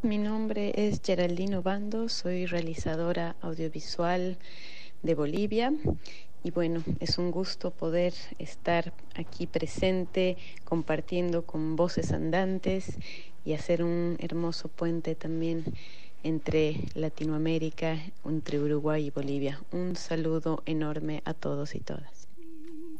Mi nombre es Geraldine Obando, soy realizadora audiovisual de Bolivia y bueno, es un gusto poder estar aquí presente compartiendo con Voces Andantes y hacer un hermoso puente también entre Latinoamérica, entre Uruguay y Bolivia. Un saludo enorme a todos y todas.